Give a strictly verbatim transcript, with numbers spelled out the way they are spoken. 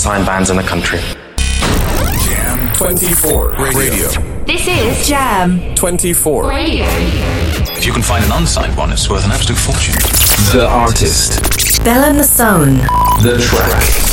unsigned bands in the country. Jam twenty-four Radio. This is Jam twenty-four Radio. If you can find an unsigned one, it's worth an absolute fortune. The artist. Bella Masone. The track.